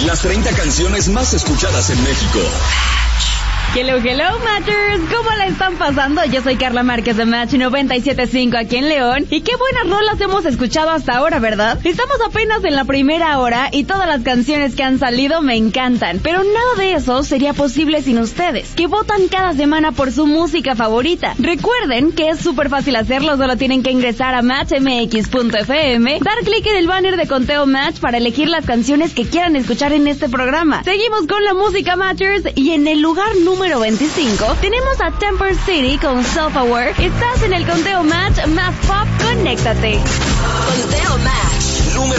Las 30 canciones más escuchadas en México. Hello, Matchers, ¿cómo la están pasando? Yo soy Carla Márquez de Match 97.5 aquí en León. Y qué buenas rolas hemos escuchado hasta ahora, ¿verdad? Estamos apenas en la primera hora y todas las canciones que han salido me encantan. Pero nada de eso sería posible sin ustedes, que votan cada semana por su música favorita. Recuerden que es súper fácil hacerlo, solo tienen que ingresar a matchmx.fm, dar clic en el banner de conteo Match para elegir las canciones que quieran escuchar en este programa. Seguimos con la música, Matchers, y en el lugar número 25 tenemos a Temper City con Self Aware. Estás en el conteo Match más pop, conéctate. Conteo Match.